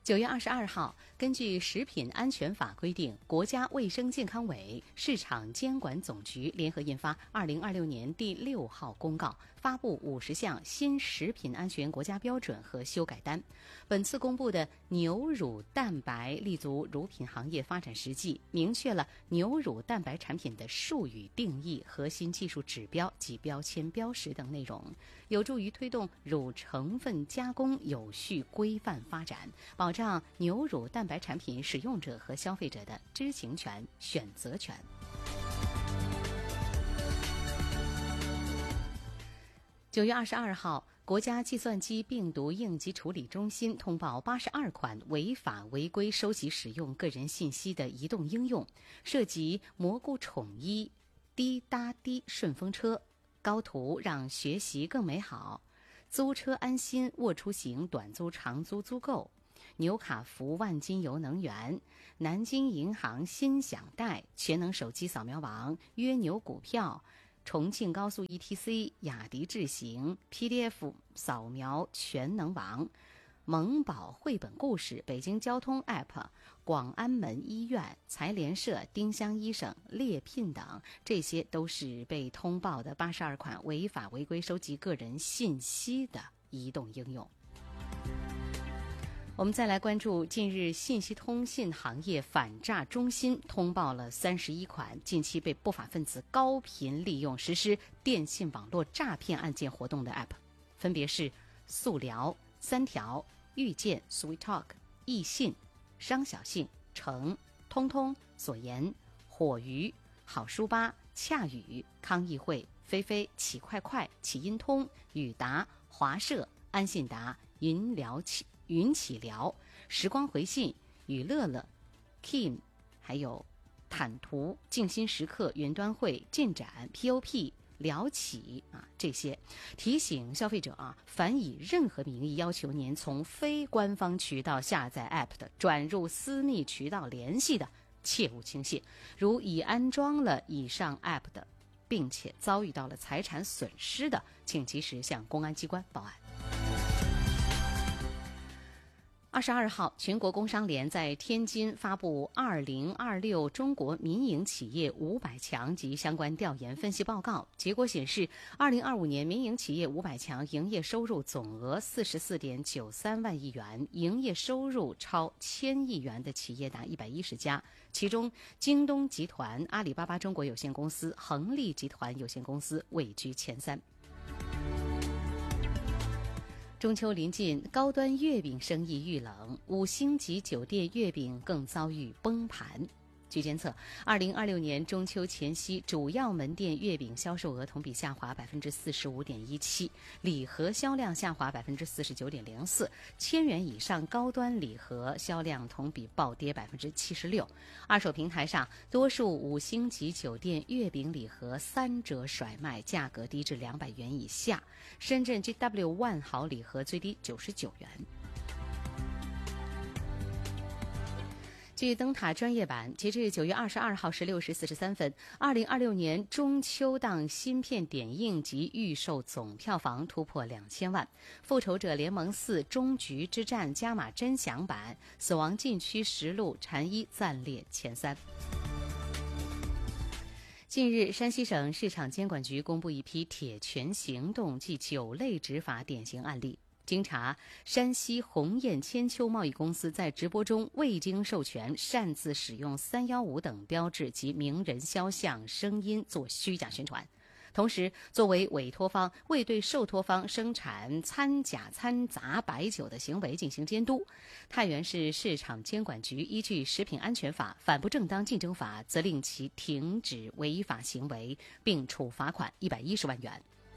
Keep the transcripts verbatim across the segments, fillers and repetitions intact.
九月二十二号，根据食品安全法规定，国家卫生健康委、市场监管总局联合印发《二零二六年第六号公告》，发布五十项新食品安全国家标准和修改单。本次公布的牛乳蛋白立足乳品行业发展实际，明确了牛乳蛋白产品的术语定义、核心技术指标及标签标识等内容，有助于推动乳成分加工有序规范发展，保障牛乳蛋白产品使用者和消费者的知情权、选择权。九月二十二号，国家计算机病毒应急处理中心通报八十二款违法违规收集使用个人信息的移动应用，涉及蘑菇宠衣、滴答滴顺风车、高途让学习更美好、租车安心沃出行短租长租租购、纽卡福万金油能源、南京银行新享贷、全能手机扫描王、约牛股票、重庆高速 E T C、雅迪智行、P D F 扫描全能王、萌宝绘本故事、北京交通 App、广安门医院、财联社、丁香医生、猎聘等，这些都是被通报的八十二款违法违规收集个人信息的移动应用。我们再来关注，近日信息通信行业反诈中心通报了三十一款近期被不法分子高频利用实施电信网络诈骗案件活动的 App， 分别是速聊、三条、遇见、Sweet Talk、易信、商小信、成、通通、所言、火鱼、好书吧、恰语、康议会、飞飞、起快快、起音通、宇达、华社、安信达、云聊起云起聊、时光回信、与乐乐、Kim， 还有坦途、静心时刻、云端会、进展、P O P、聊起啊，这些提醒消费者啊，凡以任何名义要求您从非官方渠道下载 App 的，转入私密渠道联系的，切勿轻信。如已安装了以上 App 的，并且遭遇到了财产损失的，请及时向公安机关报案。二十二号，全国工商联在天津发布二零二六中国民营企业五百强及相关调研分析报告，结果显示，二零二五年民营企业五百强营业收入总额四十四点九三万亿元，营业收入超千亿元的企业达一百一十家，其中京东集团、阿里巴巴中国有限公司、恒力集团有限公司位居前三。中秋临近，高端月饼生意遇冷，五星级酒店月饼更遭遇崩盘。据监测，二零二六年中秋前夕，主要门店月饼销售额同比下滑百分之四十五点一七，礼盒销量下滑百分之四十九点零四，千元以上高端礼盒销量同比暴跌百分之七十六。二手平台上，多数五星级酒店月饼礼盒三折甩卖，价格低至两百元以下。深圳 G W 万豪礼盒最低九十九元。据灯塔专业版，截至九月二十二号十六时四十三分，二零二六年中秋档芯片点映及预售总票房突破两千万。复仇者联盟四终局之战加码真享版、死亡禁区实录禅一暂列前三。近日，山西省市场监管局公布一批铁拳行动暨酒类执法典型案例。经查，山西鸿雁千秋贸易公司在直播中未经授权擅自使用三一五等标志及名人肖像声音做虚假宣传，同时作为委托方未对受托方生产掺假掺杂白酒的行为进行监督。太原市市场监管局依据食品安全法、反不正当竞争法，责令其停止违法行为，并处罚款一百一十万元。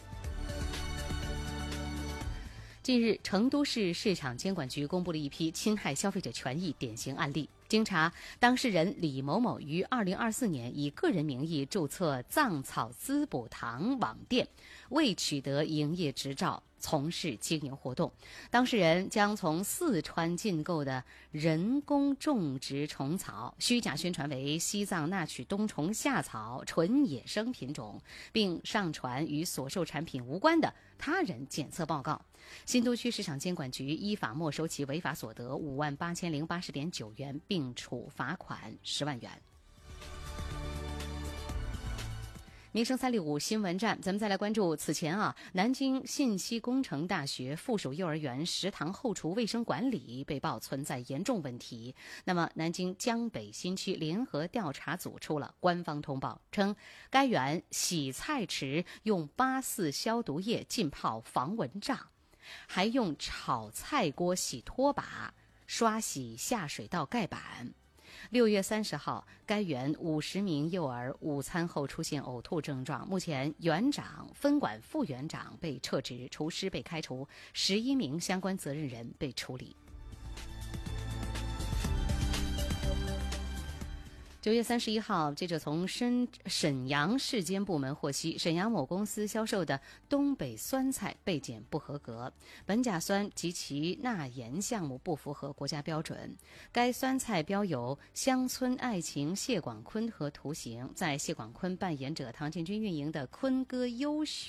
近日，成都市市场监管局公布了一批侵害消费者权益典型案例。经查，当事人李某某于二零二四年以个人名义注册藏草滋补堂网店，未取得营业执照， 从事经营活动。当事人将从四川进购的人工种植虫草虚假宣传为西藏纳曲冬虫夏草纯野生品种，并上传与所售产品无关的他人检测报告。新都区市场监管局依法没收其违法所得五万八千零八十点九元，并处罚款十万元。民生三六五新闻站，咱们再来关注此前啊，南京信息工程大学附属幼儿园食堂后厨卫生管理被曝存在严重问题。那么，南京江北新区联合调查组出了官方通报，称该园洗菜池用八四消毒液浸泡防蚊帐，还用炒菜锅洗拖把、刷洗下水道盖板。六月三十号，该园五十名幼儿午餐后出现呕吐症状，目前园长、分管副园长被撤职，厨师被开除，十一名相关责任人被处理。九月三十一号，记者从沈沈阳市监部门获悉，沈阳某公司销售的东北酸菜被检不合格，苯甲酸及其钠盐项目不符合国家标准。该酸菜标有乡村爱情谢广坤和图形，在谢广坤扮演者唐建军运营的坤哥优选